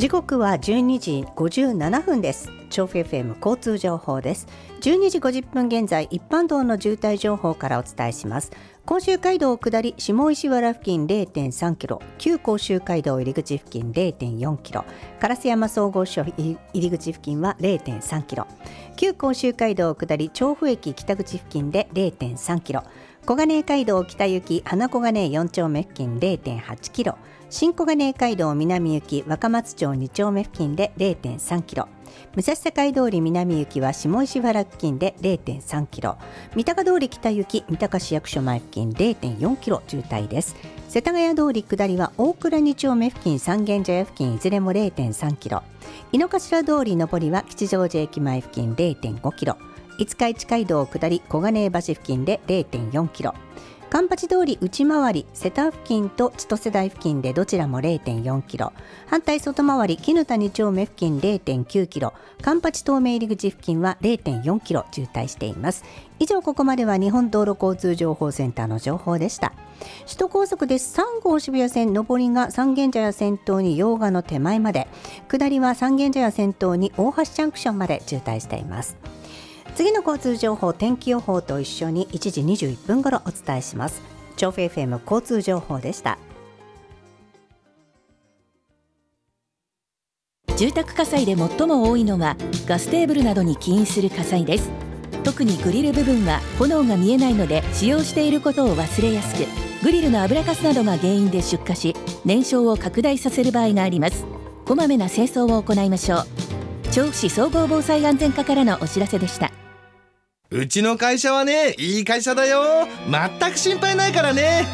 時刻は12時57分です。調布 FM 交通情報です。12時50分現在、一般道の渋滞情報からお伝えします。甲州街道下り下石原付近 0.3 キロ、旧甲州街道入り口付近 0.4 キロ、烏山総合所入り口付近は 0.3 キロ、旧甲州街道下り調布駅北口付近で 0.3 キロ、小金街道北行き花小金4丁目付近 0.8 キロ、新小金街道南行き若松町2丁目付近で 0.3 キロ、武蔵境通り南行きは下石原付近で 0.3 キロ、三鷹通り北行き三鷹市役所前付近 0.4 キロ渋滞です。世田谷通り下りは大倉2丁目付近三軒茶屋付近いずれも 0.3 キロ、井の頭通り上りは吉祥寺駅前付近 0.5 キロ、五日市街道下り小金井橋付近で 0.4 キロ、環八通り内回り瀬田付近と千歳台付近でどちらも 0.4 キロ、反対外回り絹田2丁目付近 0.9 キロ、環八東名入り口付近は 0.4 キロ渋滞しています。以上、ここまでは日本道路交通情報センターの情報でした。首都高速です。3号渋谷線上りが三軒茶屋先頭に用賀の手前まで、下りは三軒茶屋先頭に大橋ジャンクションまで渋滞しています。次の交通情報、天気予報と一緒に1時21分頃お伝えします。調布 FM 交通情報でした。 住宅火災で最も多いのはガステーブルなどに起因する火災です。特にグリル部分は炎が見えないので使用していることを忘れやすく、グリルの油かすなどが原因で出火し燃焼を拡大させる場合があります。こまめな清掃を行いましょう。調布市総合防災安全課からのお知らせでした。 うちの会社はね、いい会社だよ。全く心配ないからね。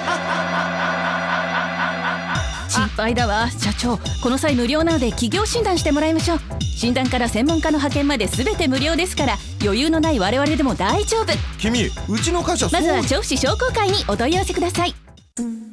心配だわ社長。この際無料なので企業診断してもらいましょう。診断から専門家の派遣まで全て無料ですから、余裕のない我々でも大丈夫。 君、うちの会社まずは調布市商工会にお問い合わせください。